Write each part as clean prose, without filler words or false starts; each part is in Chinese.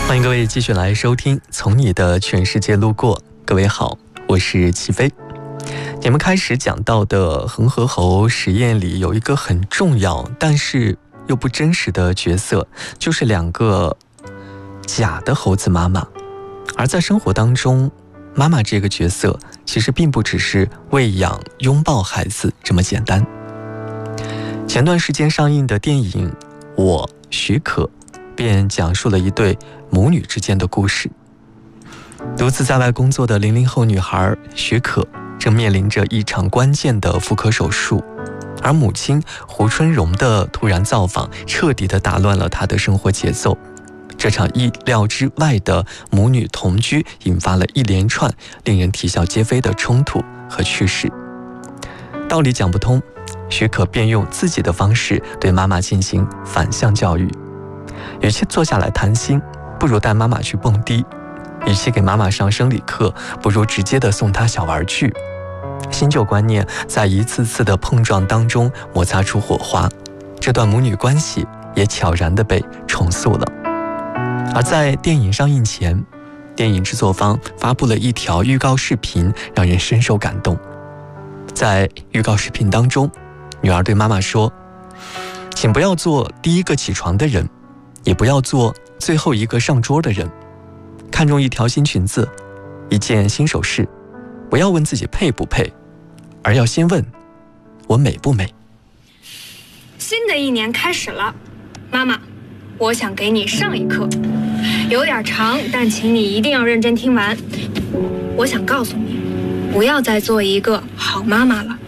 欢迎各位继续来收听《从你的全世界路过》。各位好，我是齐飞。节目开始讲到的恒河猴实验里有一个很重要但是又不真实的角色，就是两个假的猴子妈妈。而在生活当中，妈妈这个角色其实并不只是喂养拥抱孩子这么简单。前段时间上映的电影《我许可》便讲述了一对母女之间的故事。独自在外工作的00后女孩许可正面临着一场关键的妇科手术，而母亲胡春荣的突然造访彻底地打乱了她的生活节奏。这场意料之外的母女同居引发了一连串令人啼笑皆非的冲突和趣事。道理讲不通，许可便用自己的方式对妈妈进行反向教育。与其坐下来谈心，不如带妈妈去蹦迪；与其给妈妈上生理课，不如直接的送她小玩具。新旧观念在一次次的碰撞当中摩擦出火花，这段母女关系也悄然地被重塑了。而在电影上映前，电影制作方发布了一条预告视频，让人深受感动。在预告视频当中，女儿对妈妈说：“请不要做第一个起床的人，也不要做最后一个上桌的人。看中一条新裙子，一件新首饰，不要问自己配不配，而要先问我美不美。” 新的一年开始了，妈妈，我想给你上一课，有点长，但请你一定要认真听完。我想告诉你，不要再做一个好妈妈了。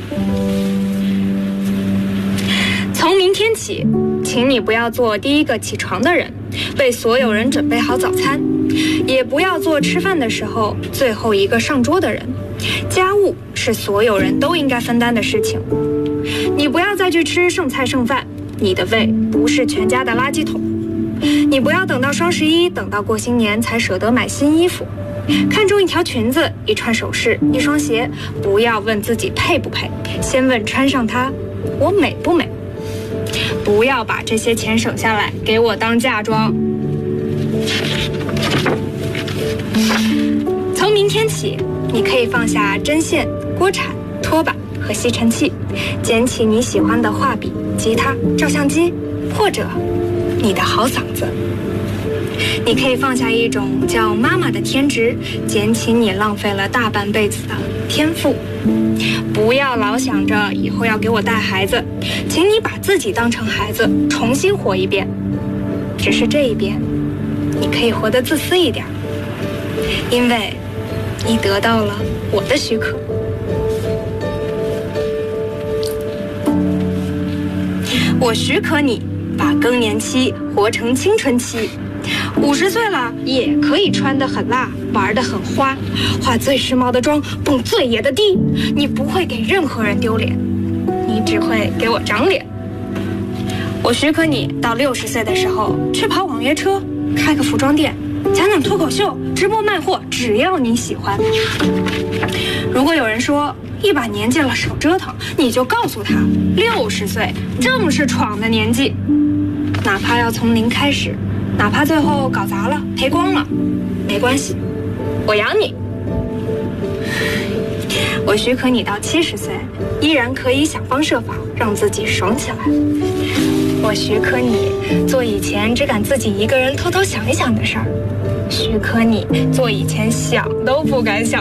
从明天起，请你不要做第一个起床的人，为所有人准备好早餐，也不要做吃饭的时候最后一个上桌的人。家务是所有人都应该分担的事情。你不要再去吃剩菜剩饭，你的胃不是全家的垃圾桶。你不要等到双11，等到过新年才舍得买新衣服。看中一条裙子，一串首饰，一双鞋，不要问自己配不配，先问穿上它我美不美。不要把这些钱省下来给我当嫁妆。从明天起，你可以放下针线、锅铲、拖把和吸尘器，捡起你喜欢的画笔、吉他、照相机，或者你的好嗓子。你可以放下一种叫妈妈的天职，捡起你浪费了大半辈子的天赋。不要老想着以后要给我带孩子，请你把自己当成孩子，重新活一遍。只是这一遍，你可以活得自私一点，因为你得到了我的许可。我许可你把更年期活成青春期。50岁了也可以穿得很辣，玩得很花，化最时髦的妆，蹦最野的迪。你不会给任何人丢脸，你只会给我长脸。我许可你到60岁的时候去跑网约车，开个服装店，讲讲脱口秀，直播卖货，只要你喜欢。如果有人说一把年纪了少折腾，你就告诉他60岁正是闯的年纪，哪怕要从零开始，哪怕最后搞砸了赔光了，没关系，我养你。我许可你到70岁依然可以想方设法让自己爽起来。我许可你做以前只敢自己一个人偷偷想一想的事儿，许可你做以前想都不敢想